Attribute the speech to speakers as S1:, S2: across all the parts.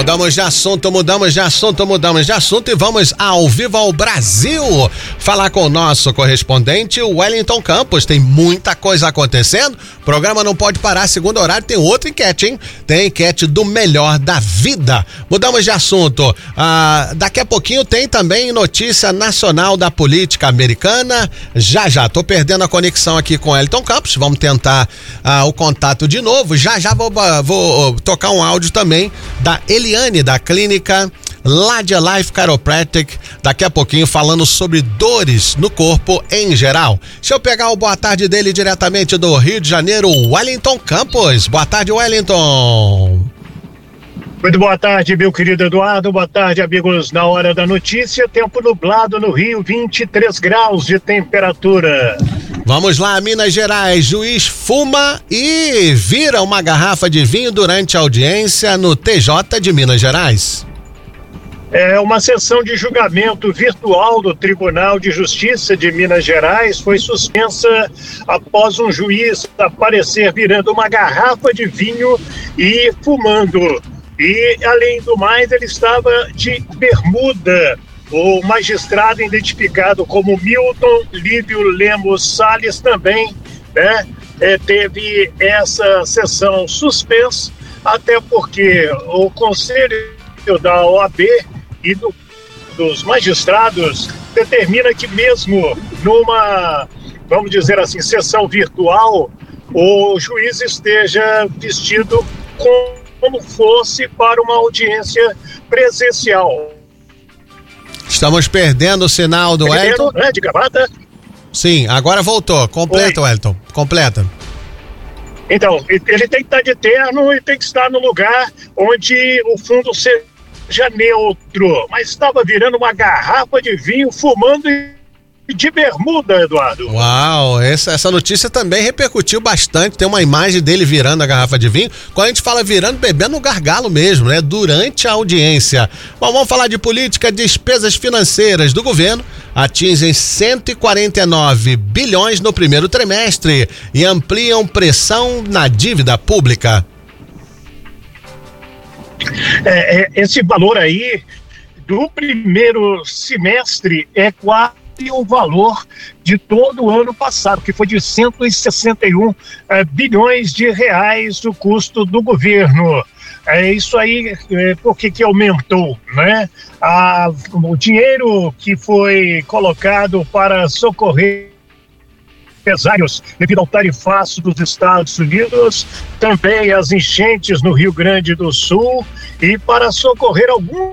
S1: Mudamos de assunto e vamos ao Viva o Brasil falar com o nosso correspondente Wellington Campos. Tem muita coisa acontecendo, o programa não pode parar. Segundo horário tem outra enquete, hein? Tem enquete do melhor da vida. Mudamos de assunto. Daqui a pouquinho tem também notícia nacional da política americana. Já, tô perdendo a conexão aqui com Wellington Campos, vamos tentar o contato de novo. Já vou tocar um áudio também da Eliane, da clínica Ladia Life Chiropractic, daqui a pouquinho falando sobre dores no corpo em geral. Deixa eu pegar o boa tarde dele diretamente do Rio de Janeiro, Wellington Campos. Boa tarde, Wellington.
S2: Muito boa tarde, meu querido Eduardo. Boa tarde, amigos. Na hora da notícia, tempo nublado no Rio, 23 graus de temperatura.
S1: Vamos lá, Minas Gerais. Juiz fuma e vira uma garrafa de vinho durante a audiência no TJ de Minas Gerais.
S2: Uma sessão de julgamento virtual do Tribunal de Justiça de Minas Gerais foi suspensa após um juiz aparecer virando uma garrafa de vinho e fumando. E, além do mais, ele estava de bermuda. O magistrado, identificado como Milton Lívio Lemos Salles, também teve essa sessão suspensa, até porque o Conselho da OAB e dos magistrados determina que mesmo numa, vamos dizer assim, sessão virtual, o juiz esteja vestido como fosse para uma audiência presencial.
S1: Estamos perdendo o sinal do Wellington.
S2: De gravata?
S1: Sim, agora voltou. Completa, Wellington. Completa.
S2: Então, ele tem que estar de terno e tem que estar no lugar onde o fundo seja neutro. Mas estava virando uma garrafa de vinho, fumando de bermuda, Eduardo.
S1: Uau, essa notícia também repercutiu bastante. Tem uma imagem dele virando a garrafa de vinho. Quando a gente fala virando, bebendo no gargalo mesmo, né? Durante a audiência. Bom, vamos falar de política. Despesas financeiras do governo atingem 149 bilhões no primeiro trimestre e ampliam pressão na dívida pública.
S2: Esse valor aí do primeiro semestre é quase o valor de todo o ano passado, que foi de 161 bilhões de reais o custo do governo. Isso aí, por que aumentou, né? O dinheiro que foi colocado para socorrer empresários devido ao tarifaço dos Estados Unidos, também as enchentes no Rio Grande do Sul e para socorrer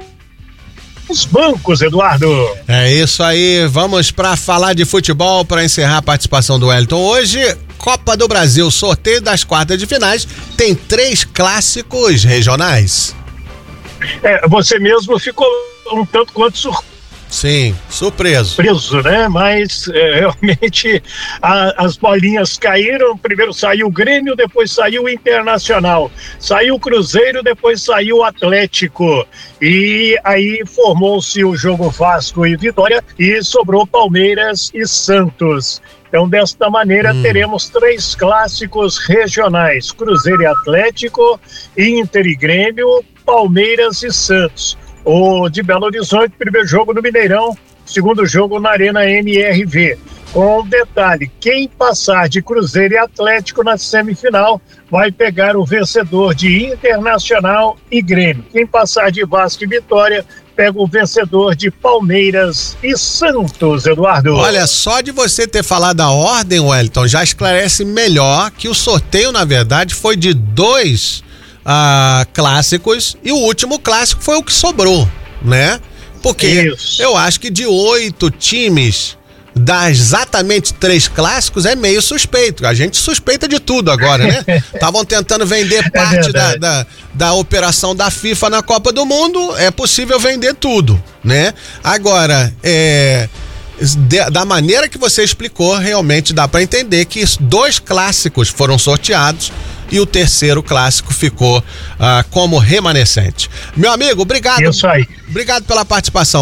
S2: os bancos, Eduardo.
S1: É isso aí, vamos para falar de futebol para encerrar a participação do Wellington. Hoje, Copa do Brasil, sorteio das quartas de finais, tem 3 clássicos regionais.
S2: Você mesmo ficou um tanto quanto
S1: Sim, surpreso,
S2: né? Mas realmente as bolinhas caíram. Primeiro saiu o Grêmio, depois saiu o Internacional, saiu o Cruzeiro, depois saiu o Atlético. E aí formou-se o jogo Vasco e Vitória e sobrou Palmeiras e Santos. Então, desta maneira, teremos 3 clássicos regionais: Cruzeiro e Atlético, Inter e Grêmio, Palmeiras e Santos. O de Belo Horizonte, primeiro jogo no Mineirão, segundo jogo na Arena MRV. Com detalhe, quem passar de Cruzeiro e Atlético na semifinal vai pegar o vencedor de Internacional e Grêmio. Quem passar de Vasco e Vitória pega o vencedor de Palmeiras e Santos, Eduardo.
S1: Olha, só de você ter falado a ordem, Wellington, já esclarece melhor que o sorteio, na verdade, foi de 2 clássicos e o último clássico foi o que sobrou, né? Porque eu acho que de 8 times, dar exatamente 3 clássicos é meio suspeito. A gente suspeita de tudo agora, né? Estavam tentando vender parte da operação da FIFA na Copa do Mundo, é possível vender tudo, né? Agora, da maneira que você explicou, realmente dá para entender que 2 clássicos foram sorteados e o terceiro clássico ficou como remanescente. Meu amigo, obrigado.
S2: Isso aí.
S1: Obrigado pela participação.